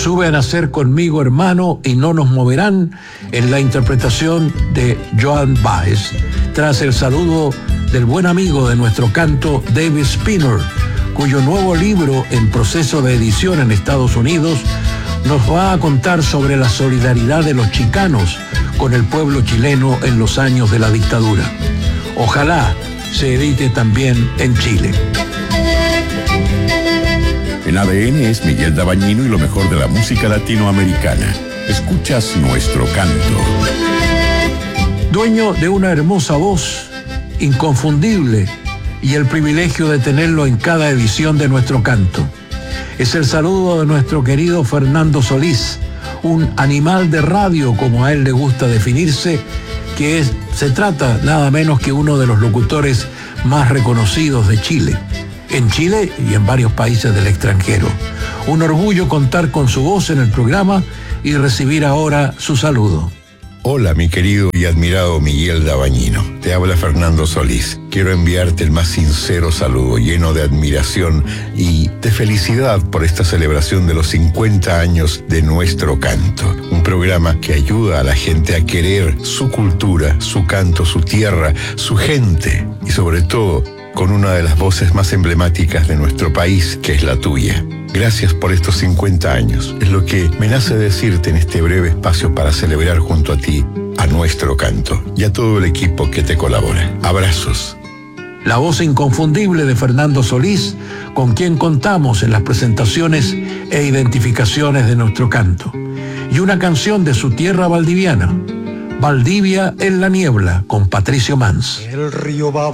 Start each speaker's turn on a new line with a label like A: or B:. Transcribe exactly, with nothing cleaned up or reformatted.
A: Sube a nacer conmigo, hermano, y no nos moverán, en la interpretación de Joan Baez, tras el saludo del buen amigo de nuestro canto, David Spinner, cuyo nuevo libro en proceso de edición en Estados Unidos nos va a contar sobre la solidaridad de los chicanos con el pueblo chileno en los años de la dictadura. Ojalá se edite también en Chile.
B: En A D N es Miguel Dabañino y lo mejor de la música latinoamericana. Escuchas nuestro canto.
A: Dueño de una hermosa voz, inconfundible, y el privilegio de tenerlo en cada edición de nuestro canto. Es el saludo de nuestro querido Fernando Solís, un animal de radio, como a él le gusta definirse, que es, se trata nada menos que uno de los locutores más reconocidos de Chile, en Chile y en varios países del extranjero. Un orgullo contar con su voz en el programa y recibir ahora su saludo.
C: Hola, mi querido y admirado Miguel Dabañino. Te habla Fernando Solís. Quiero enviarte el más sincero saludo, lleno de admiración y de felicidad por esta celebración de los cincuenta años de Nuestro Canto. Un programa que ayuda a la gente a querer su cultura, su canto, su tierra, su gente y sobre todo con una de las voces más emblemáticas de nuestro país, que es la tuya. Gracias por estos cincuenta años. Es lo que me nace decirte en este breve espacio para celebrar junto a ti a Nuestro Canto y a todo el equipo que te colabora. Abrazos.
A: La voz inconfundible de Fernando Solís, con quien contamos en las presentaciones e identificaciones de Nuestro Canto. Y una canción de su tierra valdiviana, Valdivia en la niebla, con Patricio Mans.
D: El río va